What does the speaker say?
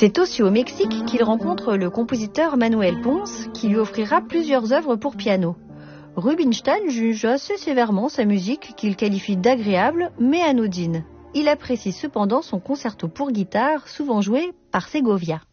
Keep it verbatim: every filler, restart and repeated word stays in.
C'est aussi au Mexique qu'il rencontre le compositeur Manuel Ponce, qui lui offrira plusieurs œuvres pour piano. Rubinstein juge assez sévèrement sa musique qu'il qualifie d'agréable mais anodine. Il apprécie cependant son concerto pour guitare, souvent joué par Segovia.